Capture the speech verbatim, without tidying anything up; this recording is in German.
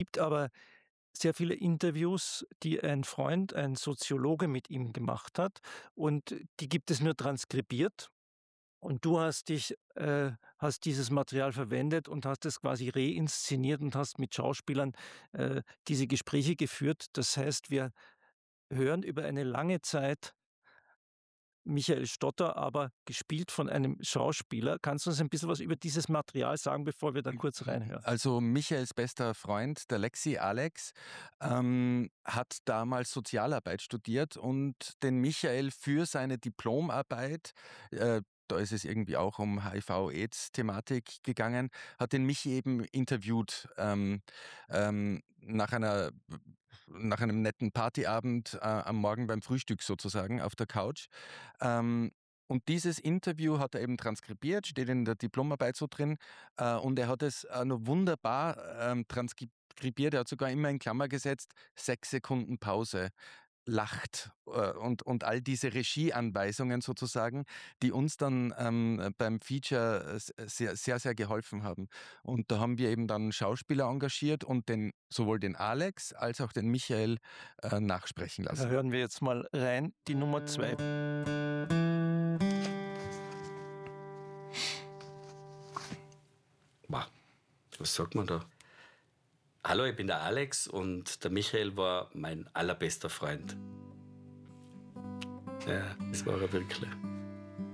Gibt aber sehr viele Interviews, die ein Freund, ein Soziologe mit ihm gemacht hat und die gibt es nur transkribiert. Und du hast dich äh, hast dieses Material verwendet und hast es quasi reinszeniert und hast mit Schauspielern, äh, diese Gespräche geführt. Das heißt, wir hören über eine lange Zeit Michael Stotter, aber gespielt von einem Schauspieler. Kannst du uns ein bisschen was über dieses Material sagen, bevor wir da kurz reinhören? Also Michaels bester Freund, der Lexi Alex, ähm, hat damals Sozialarbeit studiert und den Michael für seine Diplomarbeit, äh, da ist es irgendwie auch um H I V-Aids-Thematik gegangen, hat den Michi eben interviewt ähm, ähm, nach einer nach einem netten Partyabend äh, am Morgen beim Frühstück sozusagen auf der Couch. Ähm, und dieses Interview hat er eben transkribiert, steht in der Diplomarbeit so drin. Äh, und er hat es äh, noch wunderbar ähm, transkribiert. Er hat sogar immer in Klammer gesetzt, sechs Sekunden Pause, lacht äh, und, und all diese Regieanweisungen sozusagen, die uns dann ähm, beim Feature äh, sehr, sehr, sehr geholfen haben. Und da haben wir eben dann Schauspieler engagiert und den, sowohl den Alex als auch den Michael äh, nachsprechen Da lassen. hören wir jetzt mal rein, die Nummer zwei. Wow, was sagt man da? Hallo, ich bin der Alex und der Michael war mein allerbester Freund. Ja, das war er wirklich.